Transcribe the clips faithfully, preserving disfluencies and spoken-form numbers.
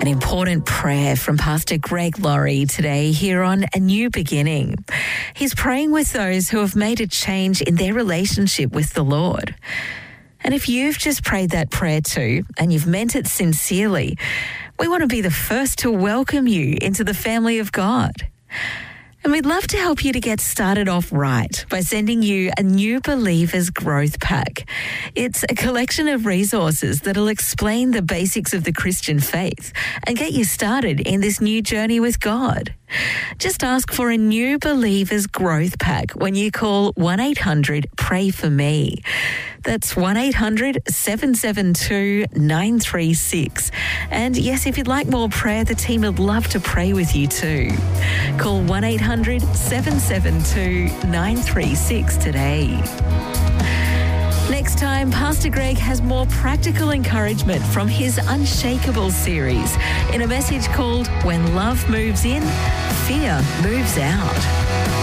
An important prayer from Pastor Greg Laurie today here on A New Beginning. He's praying with those who have made a change in their relationship with the Lord. And if you've just prayed that prayer too, and you've meant it sincerely, we want to be the first to welcome you into the family of God. And we'd love to help you to get started off right by sending you a New Believers Growth Pack. It's a collection of resources that'll explain the basics of the Christian faith and get you started in this new journey with God. Just ask for a New Believers Growth Pack when you call one eight hundred pray for me. That's one eight hundred seven seven two nine three six. And yes, if you'd like more prayer, the team would love to pray with you too. Call one eight hundred seven seven two nine three six today. Next time, Pastor Greg has more practical encouragement from his Unshakable series in a message called When Love Moves In, Fear Moves Out.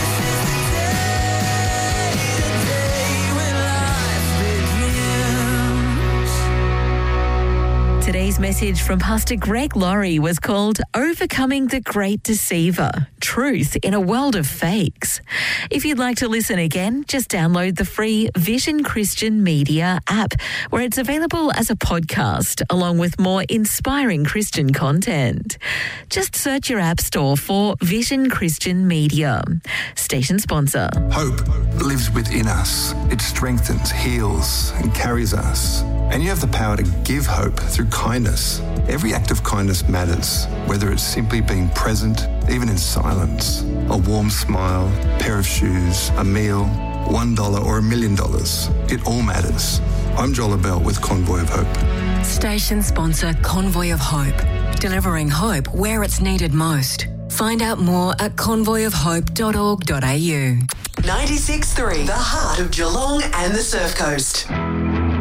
Today's message from Pastor Greg Laurie was called Overcoming the Great Deceiver, Truth in a World of Fakes. If you'd like to listen again, just download the free Vision Christian Media app, where it's available as a podcast along with more inspiring Christian content. Just search your app store for Vision Christian Media. Station sponsor. Hope lives within us. It strengthens, heals, and carries us. And you have the power to give hope through kindness. Every act of kindness matters, whether it's simply being present, even in silence, a warm smile, a pair of shoes, a meal, one dollar or a million dollars. It all matters. I'm Joel Bell with Convoy of Hope. Station sponsor Convoy of Hope, delivering hope where it's needed most. Find out more at convoy of hope dot org dot a u. ninety-six point three, the heart of Geelong and the Surf Coast.